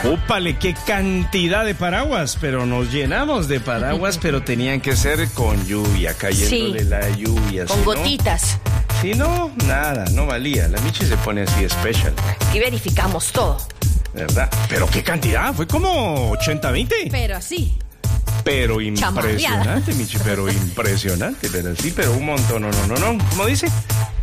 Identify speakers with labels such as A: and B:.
A: Úpale, qué cantidad de paraguas, pero nos llenamos de paraguas, pero tenían que ser con lluvia, cayéndole la lluvia.
B: Con gotitas.
A: Si no, nada, no valía. La Michi se pone así especial.
B: Aquí verificamos todo.
A: ¿Verdad? Pero qué cantidad, fue como 80-20.
B: Pero así.
A: Pero impresionante, Michi, pero impresionante, pero sí, pero un montón, no. ¿Cómo dice?